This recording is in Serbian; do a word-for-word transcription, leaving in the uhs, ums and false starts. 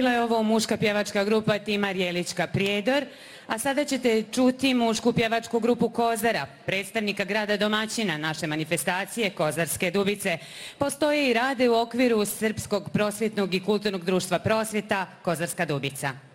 Bila je ovo muška pjevačka grupa Timar Jelička Prijedor, a sada ćete čuti mušku pjevačku grupu Kozara, predstavnika grada domaćina naše manifestacije Kozarske Dubice. Postoje i rade u okviru Srpskog prosvjetnog i kulturnog društva Prosvjeta Kozarska Dubica.